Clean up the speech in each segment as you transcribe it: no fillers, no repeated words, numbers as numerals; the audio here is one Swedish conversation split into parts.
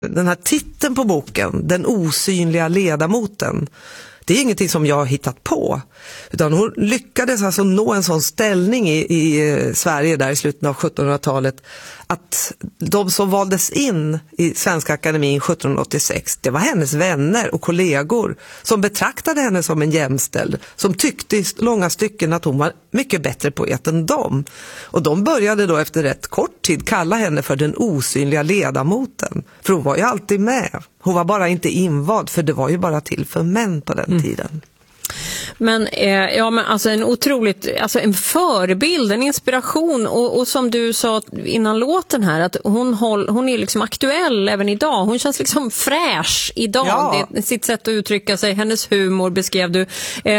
Den här titeln på boken, Den osynliga ledamoten, det är ingenting som jag har hittat på. Utan hon lyckades alltså nå en sån ställning i Sverige där i slutet av 1700-talet att de som valdes in i Svenska Akademin 1786, det var hennes vänner och kollegor som betraktade henne som en jämställd, som tyckte i långa stycken att hon var mycket bättre poet än dem. Och de började då efter rätt kort tid kalla henne för den osynliga ledamoten. För hon var ju alltid med. Hon var bara inte invald, för det var ju bara till för män på den tiden. Men alltså en förebild, en inspiration och som du sa innan låten här, att hon är liksom aktuell även idag. Hon känns liksom fräsch idag. Ja. Det är sitt sätt att uttrycka sig, hennes humor beskrev du.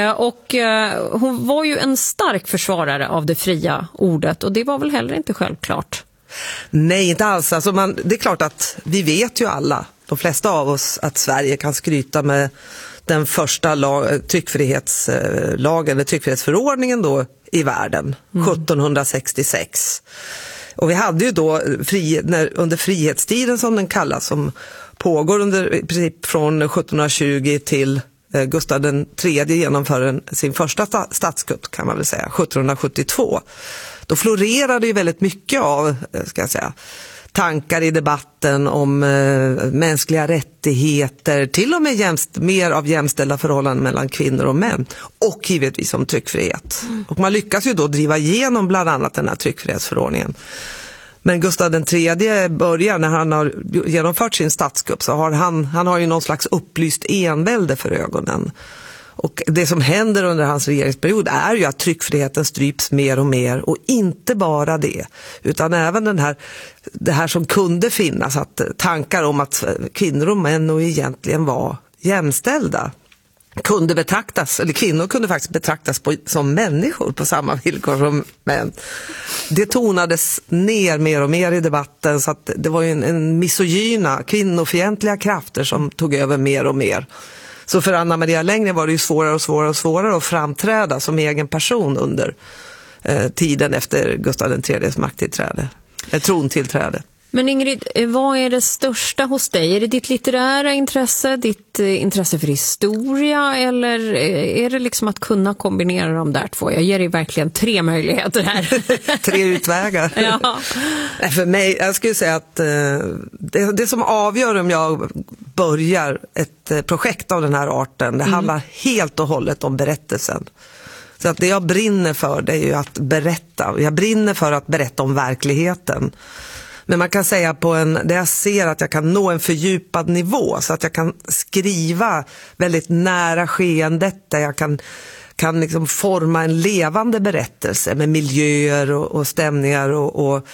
Hon var ju en stark försvarare av det fria ordet, och det var väl heller inte självklart. Nej, inte alls. Alltså det är klart att vi vet ju alla, de flesta av oss, att Sverige kan skryta med den första tryckfrihetslagen eller tryckfrihetsförordningen då i världen, 1766. Och vi hade ju då under frihetstiden, som den kallas, som pågår under i princip från 1720 till Gustav III genomför sin första statskupp, kan man väl säga, 1772. Då florerade ju väldigt mycket av, tankar i debatten om mänskliga rättigheter, till och med mer av jämställda förhållanden mellan kvinnor och män, och givetvis om tryckfrihet. Och man lyckas ju då driva igenom bland annat den här tryckfrihetsförordningen. Men Gustav III börjar, när han har genomfört sin statskupp, så har han har ju någon slags upplyst envälde för ögonen. Och det som händer under hans regeringsperiod är ju att tryckfriheten stryps mer och mer, och inte bara det, utan även det här som kunde finnas, att tankar om att kvinnor och män och egentligen var jämställda kunde betraktas, eller kvinnor kunde faktiskt betraktas som människor på samma villkor som män. Det tonades ner mer och mer i debatten, så att det var ju en misogyna, kvinnofientliga krafter som tog över mer och mer. Så för Anna Maria Längre var det ju svårare att framträda som egen person under tiden efter Gustav III:s makttillträde, trontillträde. Men Ingrid, vad är det största hos dig? Är det ditt litterära intresse, ditt intresse för historia, eller är det liksom att kunna kombinera de där två? Jag ger dig verkligen 3 möjligheter här. 3 utvägar. Ja. För mig, jag skulle säga att det som avgör om jag börjar ett projekt av den här arten, det handlar helt och hållet om berättelsen. Så att det jag brinner för, det är ju att berätta. Jag brinner för att berätta om verkligheten. Men man kan säga där jag ser att jag kan nå en fördjupad nivå, så att jag kan skriva väldigt nära skeendet, där jag kan liksom forma en levande berättelse med miljöer och stämningar och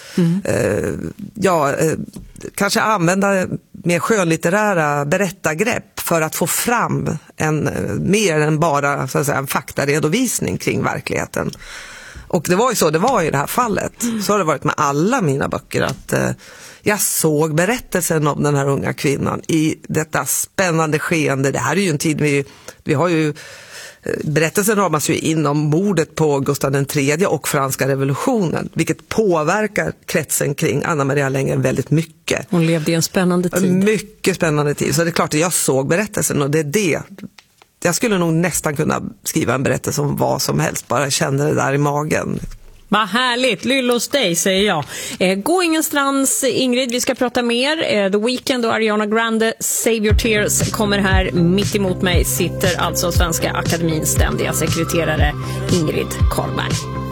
kanske använda mer skönlitterära berättargrepp för att få fram mer än bara, så att säga, en faktaredovisning kring verkligheten. Och det var ju så det var i det här fallet. Så har det varit med alla mina böcker, att jag såg berättelsen om den här unga kvinnan i detta spännande skeende. Det här är ju en tid vi har ju, berättelsen ramas ju inom mordet på Gustav III och franska revolutionen, vilket påverkar kretsen kring Anna Maria Längre väldigt mycket. Hon levde i en spännande tid. Mycket spännande tid. Så det är klart att jag såg berättelsen, och det är det. Jag skulle nog nästan kunna skriva en berättelse om vad som helst, bara kände det där i magen. Vad härligt, lyll hos dig, säger jag. Gå ingenstans, Ingrid, vi ska prata mer. The Weeknd och Ariana Grande, Save Your Tears, kommer här. Mitt emot mig sitter alltså Svenska Akademins ständiga sekreterare Ingrid Carlberg.